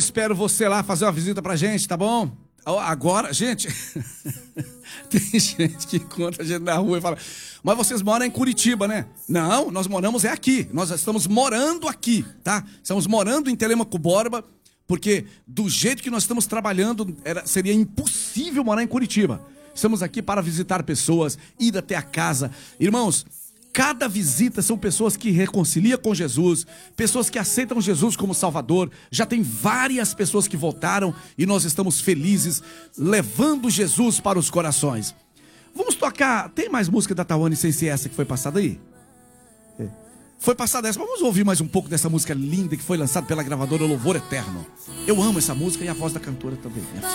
espero você lá fazer uma visita pra gente, tá bom? Agora, gente, tem gente que encontra a gente na rua e fala: mas vocês moram em Curitiba, né? Não, nós moramos aqui. Nós estamos morando aqui, tá? Estamos morando em Telêmaco Borba, porque do jeito que nós estamos trabalhando, seria impossível morar em Curitiba. Estamos aqui para visitar pessoas, ir até a casa. Irmãos, cada visita são pessoas que reconciliam com Jesus, pessoas que aceitam Jesus como Salvador. Já tem várias pessoas que voltaram e nós estamos felizes, levando Jesus para os corações. Vamos tocar, tem mais música da Tawane sem ser essa que foi passada aí? Foi passada essa, vamos ouvir mais um pouco dessa música linda que foi lançada pela gravadora Louvor Eterno. Eu amo essa música e a voz da cantora também.